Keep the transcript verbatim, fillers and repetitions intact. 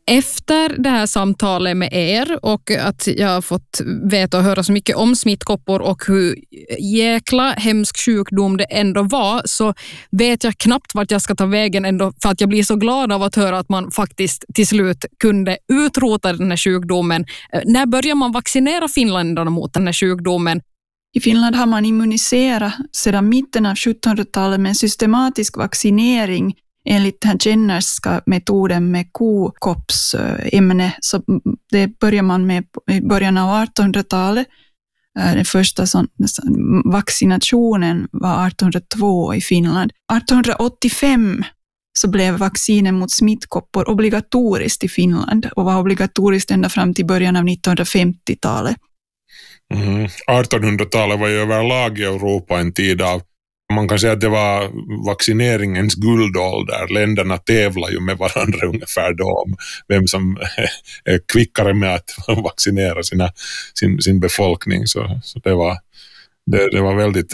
Efter det här samtalet med er och att jag har fått veta och höra så mycket om smittkoppor och hur jäkla hemsk sjukdom det ändå var, så vet jag knappt vart jag ska ta vägen ändå, för att jag blir så glad av att höra att man faktiskt till slut kunde utrota den här sjukdomen. När börjar man vaccinera finländarna mot den här sjukdomen? I Finland har man immuniserat sedan mitten av sjuttonhundratalet med en systematisk vaccinering enligt den Jennerska metoden med kokoppsämne. Så det börjar man med i början av artonhundratalet. Den första sån, vaccinationen var artonhundratvå i Finland. artonhundraåttiofem så blev vaccinen mot smittkoppor obligatoriskt i Finland och var obligatoriskt ända fram till början av nittonhundrafemtiotalet. Mm. artonhundratalet var ju överlag i Europa en tid av, man kan säga att det var vaccineringens guldålder. Länderna tävlar ju med varandra ungefär då om vem som är kvickare med att vaccinera sina, sin, sin befolkning. Så, så det, var, det, det var väldigt